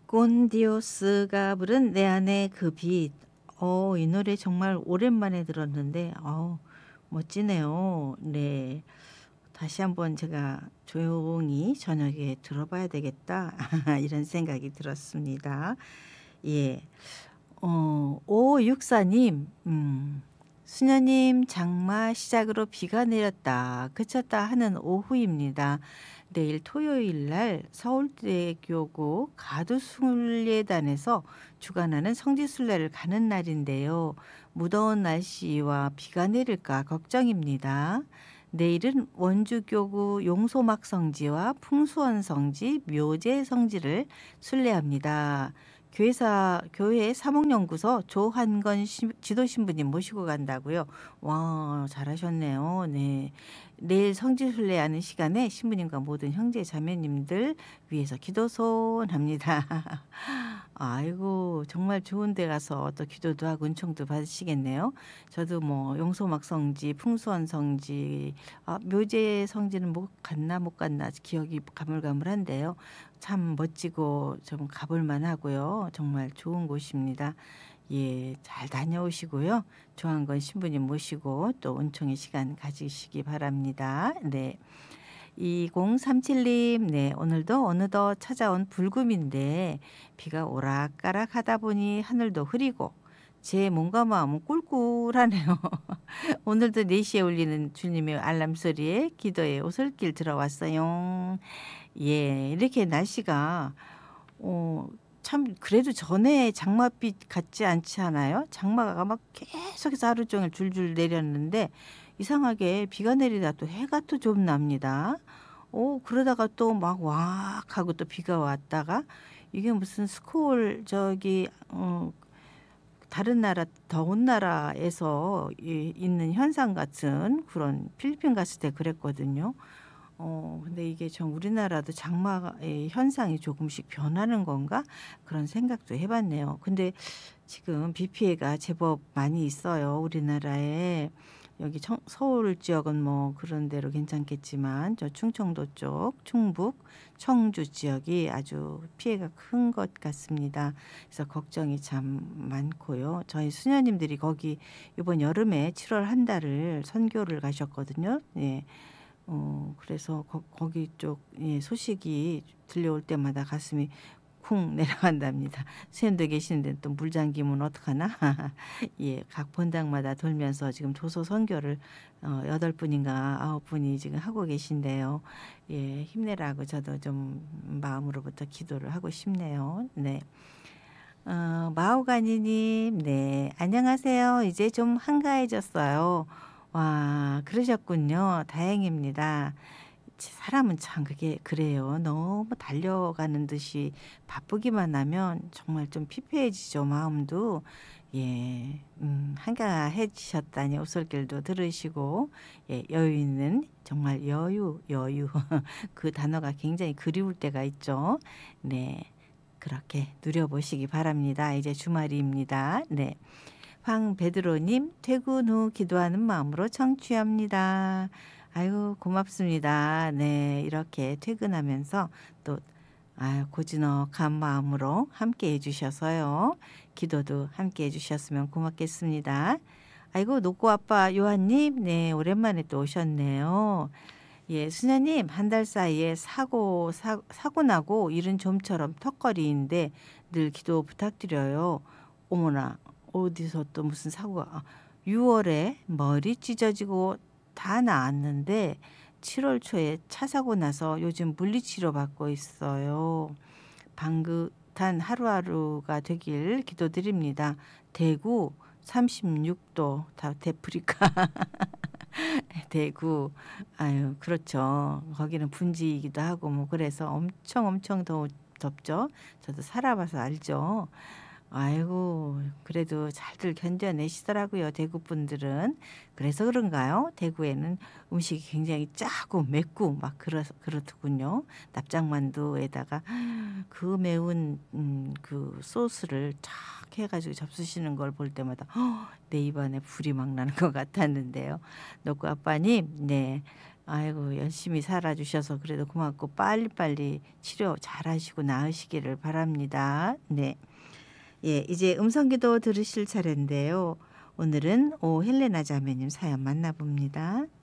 꼰디오스가 부른 내 안의 그 빛. 이 노래 정말 오랜만에 들었는데 멋지네요. 네. 다시 한번 제가 조용히 저녁에 들어봐야 되겠다 이런 생각이 들었습니다. 예. 5564님, 수녀님, 장마 시작으로 비가 내렸다 그쳤다 하는 오후입니다. 내일 토요일 날 서울대교구 가두순례단에서 주관하는 성지순례를 가는 날인데요. 무더운 날씨와 비가 내릴까 걱정입니다. 내일은 원주교구 용소막 성지와 풍수원 성지, 묘제 성지를 순례합니다. 교회 사목연구소 조한건 지도 신부님 모시고 간다고요. 와, 잘하셨네요. 네. 내일 성지순례하는 시간에 신부님과 모든 형제 자매님들 위해서 기도손 합니다. 아이고, 정말 좋은 데 가서 또 기도도 하고 은총도 받으시겠네요. 저도 뭐 용소막 성지, 풍수원 성지, 묘제 성지는 못 갔나 기억이 가물가물한데요. 참 멋지고 좀 가볼 만하고요. 정말 좋은 곳입니다. 예, 잘 다녀오시고요. 조한건 신부님 모시고 또 은총의 시간 가지시기 바랍니다. 네. 2037님, 네, 오늘도 어느덧 찾아온 불금인데 비가 오락가락 하다 보니 하늘도 흐리고 제 몸과 마음은 꿀꿀하네요. 오늘도 4시에 울리는 주님의 알람 소리에 기도의 오솔길 들어왔어요. 예, 이렇게 날씨가 참 그래도 전에 장맛빛 같지 않지 않아요? 장마가 막 계속해서 하루 종일 줄줄 내렸는데 이상하게 비가 내리다 또 해가 또 좀 납니다. 그러다가 또 막 왁 하고 또 비가 왔다가 이게 무슨 스콜 다른 나라 더운 나라에서 있는 현상 같은 그런 필리핀 갔을 때 그랬거든요. 근데 이게 좀 우리나라도 장마의 현상이 조금씩 변하는 건가? 그런 생각도 해 봤네요. 근데 지금 비 피해가 제법 많이 있어요, 우리나라에. 여기 서울 지역은 뭐 그런 데로 괜찮겠지만 저 충청도 쪽, 충북, 청주 지역이 아주 피해가 큰 것 같습니다. 그래서 걱정이 참 많고요. 저희 수녀님들이 거기 이번 여름에 7월 한 달을 선교를 가셨거든요. 예. 그래서 거기 쪽 예 소식이 들려올 때마다 가슴이 쿵 내려간답니다. 수현도 계시는데 또 물 잠기면 어떡하나? 예. 각 본당마다 돌면서 지금 도서 선교를 8분인가 9분이 지금 하고 계신데요. 예. 힘내라고 저도 좀 마음으로부터 기도를 하고 싶네요. 네. 마오가니 님, 네. 안녕하세요. 이제 좀 한가해졌어요. 와, 그러셨군요. 다행입니다. 사람은 참 그게 그래요. 너무 달려가는 듯이 바쁘기만 하면 정말 좀 피폐해지죠, 마음도. 예. 한가해지셨다니 오솔길도 들으시고 예, 여유 있는 정말 여유. 그 단어가 굉장히 그리울 때가 있죠. 네. 그렇게 누려보시기 바랍니다. 이제 주말입니다. 네. 황베드로님, 퇴근 후 기도하는 마음으로 청취합니다. 아유, 고맙습니다. 네, 이렇게 퇴근하면서 또 고즈넉한 마음으로 함께 해주셔서요. 기도도 함께 해주셨으면 고맙겠습니다. 아이고, 노고 아빠 요한님, 네, 오랜만에 또 오셨네요. 예, 수녀님, 한 달 사이에 사고 나고 일은 좀처럼 턱걸이인데 늘 기도 부탁드려요. 어머나, 어디서 또 무슨 사고가. 6월에 머리 찢어지고 다 나았는데 7월 초에 차 사고 나서 요즘 물리치료 받고 있어요. 방긋한 하루하루가 되길 기도드립니다. 대구 36도 다 데프리카. 대구. 아유, 그렇죠. 거기는 분지이기도 하고 뭐 그래서 엄청 덥죠. 저도 살아봐서 알죠. 아이고, 그래도 잘들 견뎌내시더라고요, 대구 분들은. 그래서 그런가요? 대구에는 음식이 굉장히 짜고 맵고 막 그렇더군요. 납작만두에다가 그 매운 그 소스를 쫙 해가지고 접수시는 걸 볼 때마다 내 입안에 불이 막 나는 것 같았는데요. 노구 아빠님, 네. 아이고 열심히 살아 주셔서 그래도 고맙고 빨리빨리 치료 잘하시고 나으시기를 바랍니다. 네. 예, 이제 음성기도 들으실 차례인데요. 오늘은 오 헬레나 자매님 사연 만나봅니다.